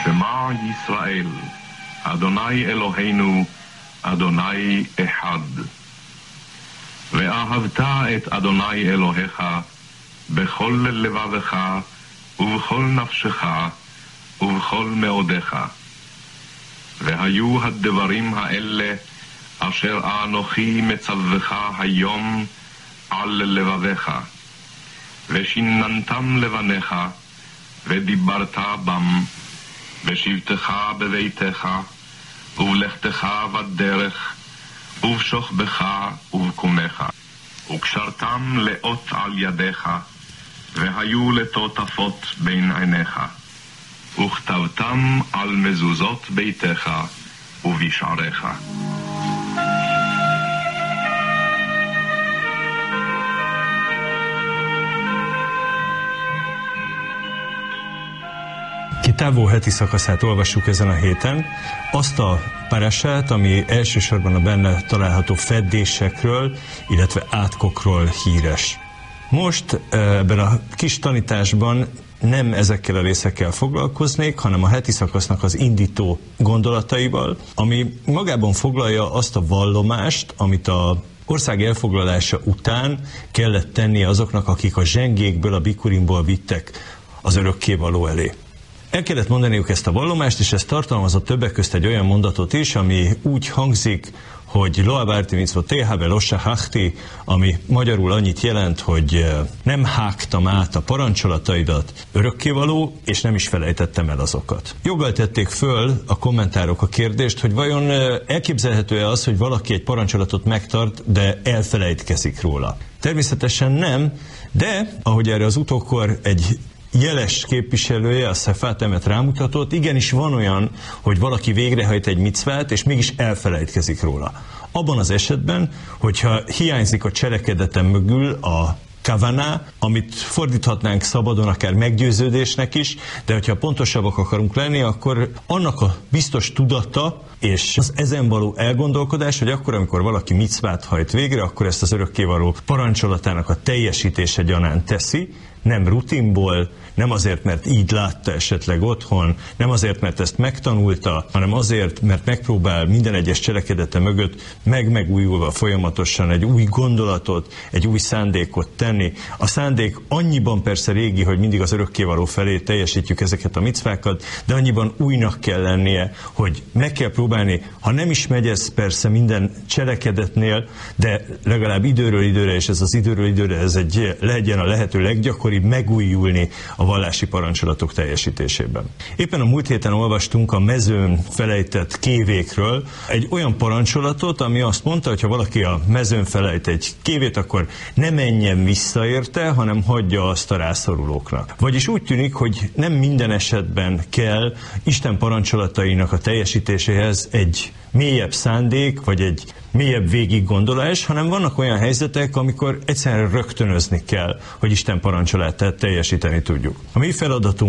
שמע ישראל, אדוני אלוהינו, אדוני אחד. ואהבת את אדוני אלוהיך בכל לבבך ובכל נפשך ובכל מאודך. והיו הדברים האלה אשר אנוכי מצווך היום על לבביך, ושיננתם לבניך, ודיברת בם, בשבתך בביתך, ובלכתך בדרך, ובשוכבך ובקומך, וקשרתם לאות על ידיך, והיו לטוטפות בין עיניך, וכתבתם על מזוזות ביתך ובשעריך. Távol heti szakaszát olvassuk ezen a héten, azt a parasát, ami elsősorban a benne található feddésekről, illetve átkokról híres. Most ebben a kis tanításban nem ezekkel a részekkel foglalkoznék, hanem a heti szakasznak az indító gondolataival, ami magában foglalja azt a vallomást, amit a ország elfoglalása után kellett tenni azoknak, akik a zsengékből, a bikurimból vittek az örökkévaló elé. El kellett mondaniuk ezt a vallomást, és ez tartalmazott többek közt egy olyan mondatot is, ami úgy hangzik, hogy Loa Bárti Mitzvot Téhábe Lossa Hachti, ami magyarul annyit jelent, hogy nem hágtam át a parancsolataidat, örökkévaló, és nem is felejtettem el azokat. Joggal tették föl a kommentárok a kérdést, hogy vajon elképzelhető-e az, hogy valaki egy parancsolatot megtart, de elfelejtkezik róla. Természetesen nem, de ahogy erre az utókor egy jeles képviselője, a Szefát Emet rámutatott, igenis van olyan, hogy valaki végrehajt egy micvát, és mégis elfelejtkezik róla. Abban az esetben, hogyha hiányzik a cselekedetem mögül a kavaná, amit fordíthatnánk szabadon akár meggyőződésnek is, de hogyha pontosabbak akarunk lenni, akkor annak a biztos tudata és az ezen való elgondolkodás, hogy akkor, amikor valaki micvát hajt végre, akkor ezt az örökkévaló parancsolatának a teljesítése gyanánt teszi, nem rutinból, nem azért, mert így látta esetleg otthon, nem azért, mert ezt megtanulta, hanem azért, mert megpróbál minden egyes cselekedete mögött megújulva folyamatosan egy új gondolatot, egy új szándékot tenni. A szándék annyiban persze régi, hogy mindig az örökkévaló felé teljesítjük ezeket a micvákat, de annyiban újnak kell lennie, hogy meg kell próbálni, ha nem is megy ez persze minden cselekedetnél, de legalább időről időre, és ez az időről időre ez legyen a lehető leggyakoribb megújulni a vallási parancsolatok teljesítésében. Éppen a múlt héten olvastunk a mezőn felejtett kévékről egy olyan parancsolatot, ami azt mondta, hogy ha valaki a mezőn felejt egy kévét, akkor ne menjen vissza érte, hanem hagyja azt a rászorulóknak. Vagyis úgy tűnik, hogy nem minden esetben kell Isten parancsolatainak a teljesítéséhez egy mélyebb szándék, vagy egy mélyebb végiggondolás, hanem vannak olyan helyzetek, amikor egyszerűen rögtönözni kell, hogy Isten parancsolatát teljesíteni tudjuk. A mi feladatunk